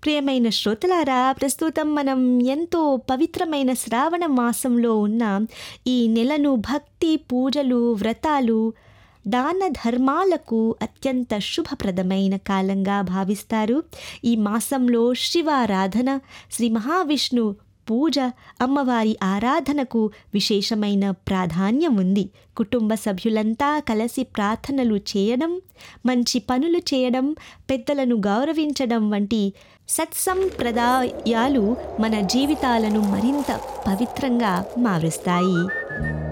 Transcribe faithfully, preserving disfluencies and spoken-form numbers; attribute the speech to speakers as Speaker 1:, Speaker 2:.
Speaker 1: ప్రియమైన శ్రోతలారా, ప్రస్తుతం మనం ఎంతో పవిత్రమైన శ్రావణ మాసంలో ఉన్నాం. ఈ నెలను భక్తి, పూజలు, వ్రతాలు, దాన ధర్మాలకు అత్యంత శుభప్రదమైన కాలంగా భావిస్తారు. ఈ మాసంలో శివారాధన, శ్రీ మహావిష్ణు పూజ, అమ్మవారి ఆరాధనకు విశేషమైన ప్రాధాన్యం ఉంది. కుటుంబ సభ్యులంతా కలిసి ప్రార్థనలు చేయడం, మంచి పనులు చేయడం, పెద్దలను గౌరవించడం వంటి సత్సంప్రదాయాలు మన జీవితాలను మరింత పవిత్రంగా మారుస్తాయి.